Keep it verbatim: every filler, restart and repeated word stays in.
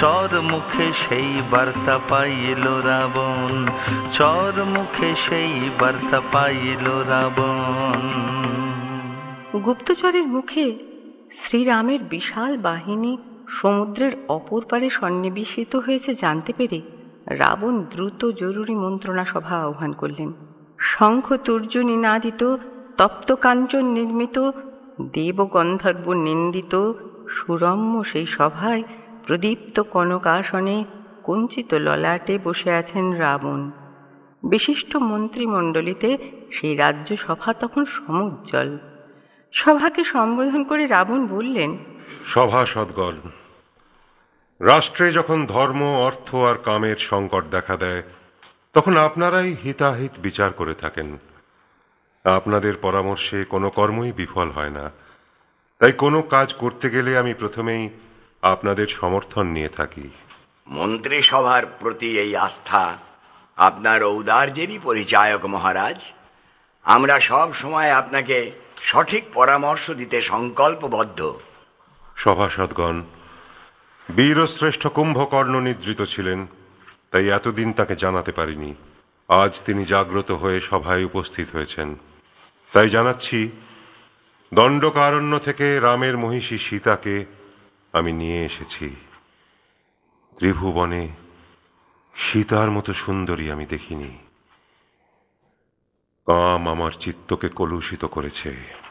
চর মুখে সেই বার্তা পাইল রাবণ, চর মুখে সেই বার্তা পাইল রাবণ। গুপ্তচরের মুখে শ্রীরামের বিশাল বাহিনী সমুদ্রের অপর পারে সন্নিবেশিত হয়েছে জানতে পেরে রাবণ দ্রুত জরুরি মন্ত্রণা সভা আহ্বান করলেন। শঙ্খ তুর্য নিনাদিত, তপ্ত কাঞ্চন নির্মিত, দেবগন্ধর্ব নিন্দিত সুরম্য সেই সভায় প্রদীপ্ত কনকাসনে কুঞ্চিত ললাটে বসে আছেন রাবণ। বিশিষ্ট মন্ত্রিমণ্ডলীতে সেই রাজ্য সভা তখন সমুজ্জ্বল। সভাকে সম্বোধন করে রাবণ বললেন, সভাসদগণ, রাষ্ট্রে যখন ধর্ম, অর্থ আর কামের সংকট দেখা দেয়, তখন আপনারাই হিতাহিত বিচার করে থাকেন। আপনাদের পরামর্শে কোনো কর্মই বিফল হয় না। তাই কোনো কাজ করতে গেলে আমি প্রথমেই আপনাদের সমর্থন নিয়ে থাকি। মন্ত্রিসভার প্রতি এই আস্থা আপনার ঔদার্যেরই পরিচায়ক মহারাজ। আমরা সব সময় আপনাকে সঠিক পরামর্শ দিতে সংকল্পবদ্ধ। সভাসদগণ, বীরশ্রেষ্ঠ কুম্ভকর্ণ নিদ্রিত ছিলেন, তাই এতদিন তাকে জানাতে পারিনি। আজ তিনি জাগ্রত হয়ে সভায় উপস্থিত হয়েছেন, তাই জানাচ্ছি, দণ্ডকারণ্য থেকে রামের মহিষী সীতাকে আমি নিয়ে এসেছি। ত্রিভুবনে সীতার মতো সুন্দরী আমি দেখিনি। কাম আমার চিত্তকে কলুষিত করেছে।